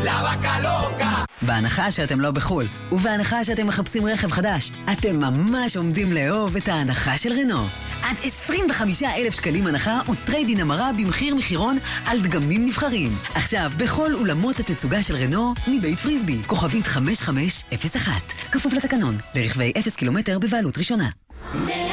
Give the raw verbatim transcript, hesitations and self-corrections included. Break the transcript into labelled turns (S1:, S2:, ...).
S1: La Vaca Loca.
S2: בהנחה שאתם לא בחול, ובהנחה שאתם מחפשים רכב חדש, אתם ממש עומדים לאהוב את ההנחה של רנו. עד עשרים וחמישה אלף שקלים הנחה וטריידין המרה במחיר מחירון על דגמים נבחרים. עכשיו, בכל אולמות התצוגה של רנו, מבית פריסבי, כוכבית חמש חמש אפס אחת. כפוף לתקנון, לרכבי אפס קילומטר בבעלות ראשונה.